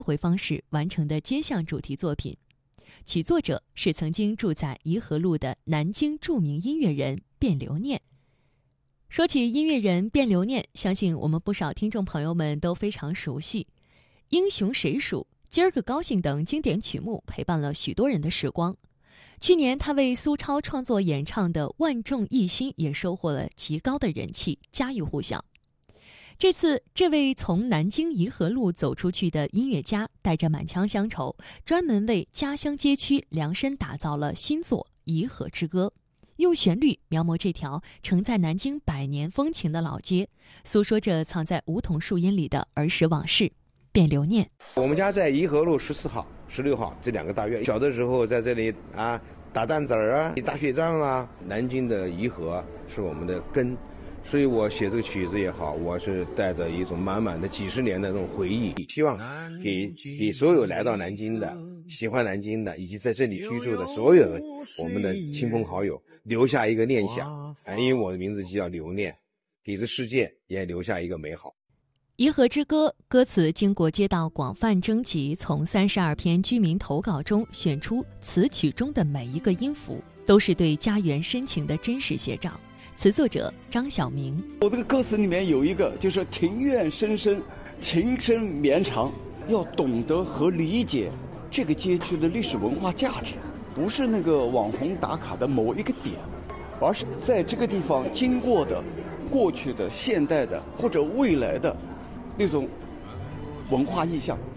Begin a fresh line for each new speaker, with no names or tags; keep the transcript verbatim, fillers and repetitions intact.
回方式完成的街巷主题作品。曲作者是曾经住在颐和路的南京著名音乐人卞留念。说起音乐人卞留念，相信我们不少听众朋友们都非常熟悉。英雄谁属、今儿个高兴等经典曲目陪伴了许多人的时光。去年他为苏超创作演唱的《万众一心》也收获了极高的人气，家喻户晓。这次，这位从南京颐和路走出去的音乐家，带着满腔乡愁，专门为家乡街区量身打造了新作《颐和之歌》，用旋律描摹这条承载南京百年风情的老街，诉说着藏在梧桐树荫里的儿时往事。卞留念，
我们家在颐和路十四号、十六号这两个大院，小的时候在这里啊打蛋子儿啊、打雪仗啊。南京的颐和是我们的根，所以我写这个曲子也好，我是带着一种满满的几十年的那种回忆，希望给给所有来到南京的、喜欢南京的，以及在这里居住的所有的我们的亲朋好友留下一个念想。啊，因为我的名字就叫留念，给这世界也留下一个美好。
颐和之歌歌词经过街道广泛征集，从三十二篇居民投稿中选出词曲中的每一个音符，都是对家园深情的真实写照。词作者张晓明，
我这个歌词里面有一个，就是庭院深深，情深绵长，要懂得和理解这个街区的历史文化价值，不是那个网红打卡的某一个点，而是在这个地方经过的、过去的、现代的或者未来的那种文化意象。